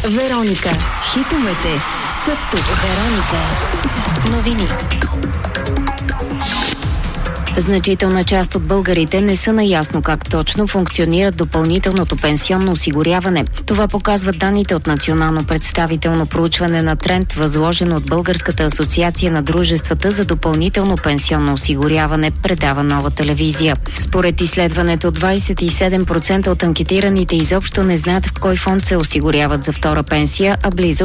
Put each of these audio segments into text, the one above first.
Вероника. Хитовете са тук. Вероника. Новини. Значителна част от българите не са наясно как точно функционира допълнителното пенсионно осигуряване. Това показват данните от национално представително проучване на тренд, възложено от Българската асоциация на дружествата за допълнително пенсионно осигуряване, предава Нова телевизия. Според изследването, 27% от анкетираните изобщо не знаят в кой фонд се осигуряват за втора пенсия, а близо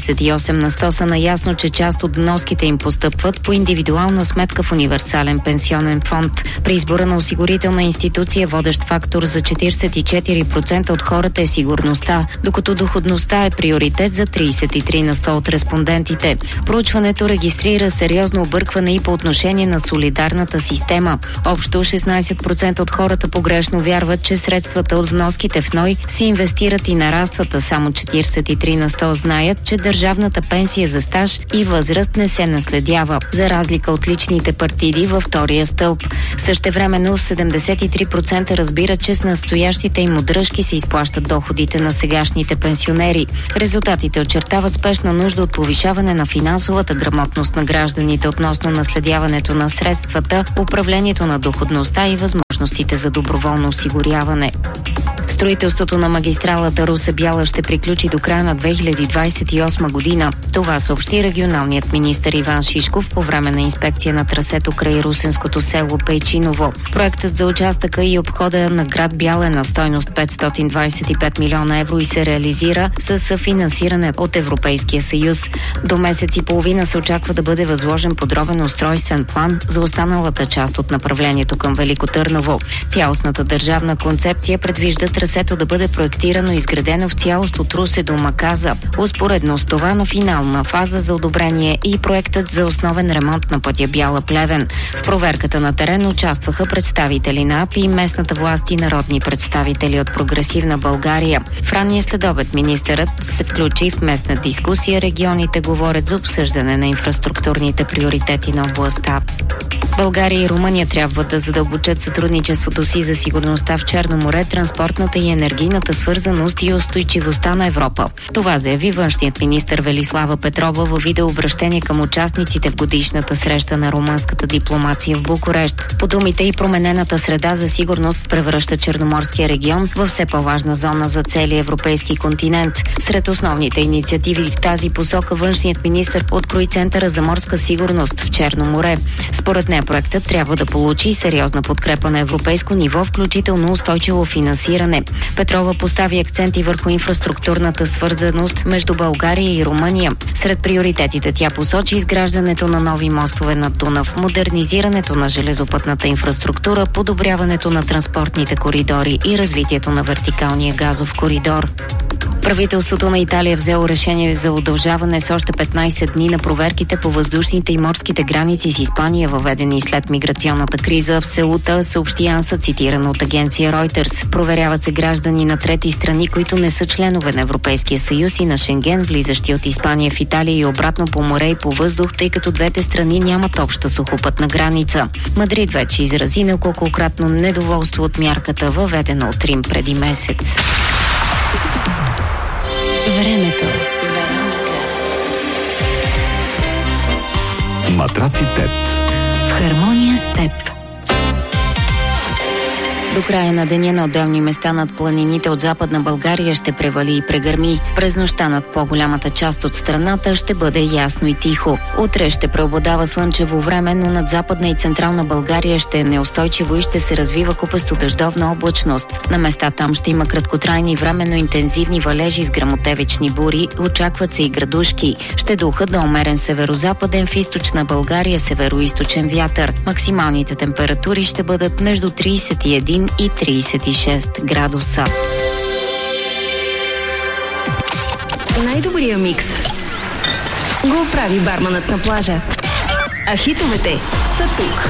48% са наясно, че част от вноските им постъпват по индивидуална сметка в универсален пенсионен фонд. При избора на осигурителна институция водещ фактор за 44% от хората е сигурността, докато доходността е приоритет за 33% от респондентите. Проучването регистрира сериозно объркване и по отношение на солидарната система. Общо 16% от хората погрешно вярват, че средствата от вноските в НОИ се инвестират и нарастват, а само 43% знаят, че държавната пенсия за стаж и възраст не се наследява, за разлика от личните партиди във втория стълб. Същевременно 73% разбират, че с настоящите им удръжки се изплащат доходите на сегашните пенсионери. Резултатите очертават спешна нужда от повишаване на финансовата грамотност на гражданите относно наследяването на средствата, управлението на доходността и възможностите за доброволно осигуряване. Строителството на магистралата Русе-Бяла ще приключи до края на 2028 година. Това съобщи регионалният министър Иван Шишков по време на инспекция на трасето край русенското село Пейчиново. Проектът за участъка и обхода на град Бяла е на стойност 525 милиона евро и се реализира с съфинансиране от Европейския съюз. До месец и половина се очаква да бъде възложен подробен устройствен план за останалата част от направлението към Велико Търново. Цялостната държавна концепция предвижда трасето да бъде проектирано и изградено в цялост от Русе до Маказа. Успоредно с това на финална фаза за одобрение и проектът за основен ремонт на пътя Бяла-Плевен. В проверката на терен участваха представители на АПИ и местната власт и народни представители от Прогресивна България. В ранния следобед министърът се включи в местна дискусия. Регионите говорят за обсъждане на инфраструктурните приоритети на областта. България и Румъния трябва да задълбочат сътрудничеството си за сигурността в Черно море, транспортната и енергийната свързаност и устойчивостта на Европа. Това заяви външният министър Велислава Петрова във видеообращение към участниците в годишната среща на румънската дипломация в Букурещ. По думите и променената среда за сигурност превръща Черноморския регион във все по-важна зона за целия европейски континент. Сред основните инициативи в тази посока външният министър открои Центъра за морска сигурност в Черно море. Според нея проектът трябва да получи сериозна подкрепа на европейско ниво, включително устойчиво финансиране. Петрова постави акценти върху инфраструктурната свързаност между България и Румъния. Сред приоритетите тя посочи изграждането на нови мостове над Дунав, модернизирането на железопътната инфраструктура, подобряването на транспортните коридори и развитието на вертикалния газов коридор. Правителството на Италия взело решение за удължаване с още 15 дни на проверките по въздушните и морските граници с Испания, въведени след миграционната криза в Сеута, съобщи Анса, цитирано от агенция Reuters. Проверяват се граждани на трети страни, които не са членове на Европейския съюз и на Шенген, влизащи от Испания в Италия и обратно по море и по въздух, тъй като двете страни нямат обща сухопътна граница. Мадрид вече изрази неколкократно недоволство от мярката, въведена от Рим преди месец. Времето. Матраци ТЕТ. В хармония с теб. До края на деня на отделни места над планините от Западна България ще превали и прегърми. През нощта над по-голямата част от страната ще бъде ясно и тихо. Утре ще преобладава слънчево време, но над Западна и Централна България ще е неустойчиво и ще се развива купесто дъждовна облачност. На места там ще има краткотрайни временно интензивни валежи с гръмотевични бури, очакват се и градушки. Ще духат до умерен северозападен, в източна България североизточен вятър. Максималните температури ще бъдат между 31 и 36 градуса. Най-добрия микс го прави барманът на плажа. А хитовете са тук.